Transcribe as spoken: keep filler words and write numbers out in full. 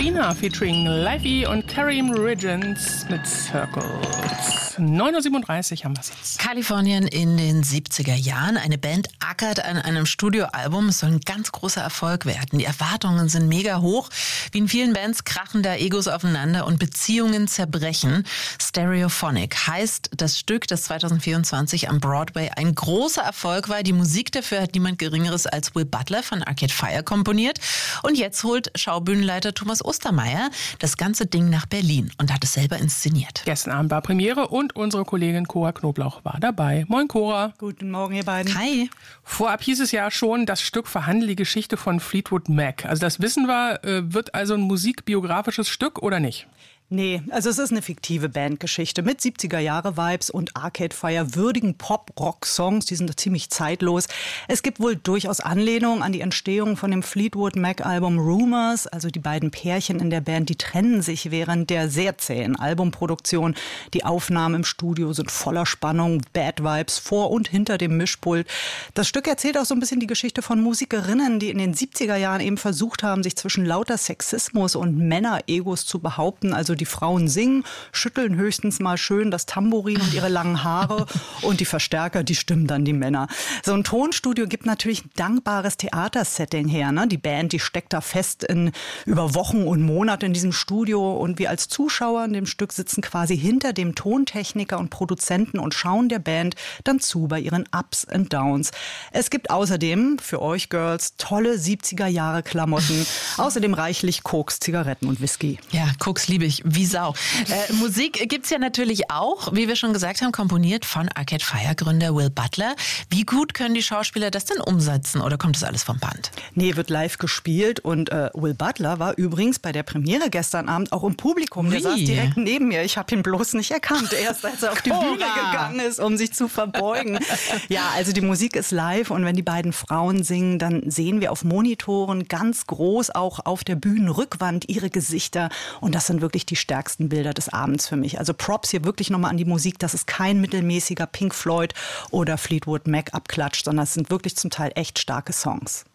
Sabrina featuring Livy und Karim Riggins mit Circles. neun Uhr siebenunddreißig haben wir es jetzt. Kalifornien in den siebziger Jahren. Eine Band ackert an einem Studioalbum. Es soll ein ganz großer Erfolg werden. Die Erwartungen sind mega hoch. Wie in vielen Bands krachen da Egos aufeinander und Beziehungen zerbrechen. Stereophonic heißt das Stück, das zweitausendvierundzwanzig am Broadway ein großer Erfolg war. Die Musik dafür hat niemand Geringeres als Will Butler von Arcade Fire komponiert. Und jetzt holt Schaubühnenleiter Thomas Ostermeier das ganze Ding nach Berlin und hat es selber inszeniert. Gestern Abend war Premiere und unsere Kollegin Cora Knoblauch war dabei. Moin Cora. Guten Morgen, ihr beiden. Hi. Vorab hieß es ja schon, das Stück verhandelt die Geschichte von Fleetwood Mac. Also das wissen wir, wird also ein musikbiografisches Stück oder nicht? Nee, also es ist eine fiktive Bandgeschichte mit siebziger-Jahre-Vibes und Arcade Fire würdigen Pop-Rock-Songs, die sind ziemlich zeitlos. Es gibt wohl durchaus Anlehnungen an die Entstehung von dem Fleetwood Mac-Album Rumors. Also die beiden Pärchen in der Band, die trennen sich während der sehr zähen Albumproduktion. Die Aufnahmen im Studio sind voller Spannung, Bad Vibes vor und hinter dem Mischpult. Das Stück erzählt auch so ein bisschen die Geschichte von Musikerinnen, die in den siebziger Jahren eben versucht haben, sich zwischen lauter Sexismus und Männer-Egos zu behaupten. Also die Frauen singen, schütteln höchstens mal schön das Tambourin und ihre langen Haare und die Verstärker, die stimmen dann die Männer. So ein Tonstudio gibt natürlich ein dankbares Theatersetting her. Ne? Die Band, die steckt da fest in, über Wochen und Monate in diesem Studio und wir als Zuschauer in dem Stück sitzen quasi hinter dem Tontechniker und Produzenten und schauen der Band dann zu bei ihren Ups und Downs. Es gibt außerdem für euch Girls tolle siebziger-Jahre-Klamotten, außerdem reichlich Koks, Zigaretten und Whisky. Ja, Koks liebe ich. Wie Sau. Äh, Musik gibt's ja natürlich auch, wie wir schon gesagt haben, komponiert von Arcade Fire Gründer Will Butler. Wie gut können die Schauspieler das denn umsetzen oder kommt das alles vom Band? Nee, wird live gespielt und äh, Will Butler war übrigens bei der Premiere gestern Abend auch im Publikum. Der Wie? saß direkt neben mir. Ich habe ihn bloß nicht erkannt, erst als er auf die Bühne gegangen ist, um sich zu verbeugen. Ja, also die Musik ist live und wenn die beiden Frauen singen, dann sehen wir auf Monitoren ganz groß auch auf der Bühnenrückwand ihre Gesichter und das sind wirklich die stärksten Bilder des Abends für mich. Also Props hier wirklich nochmal an die Musik. Das ist kein mittelmäßiger Pink Floyd oder Fleetwood Mac Abklatsch, sondern es sind wirklich zum Teil echt starke Songs.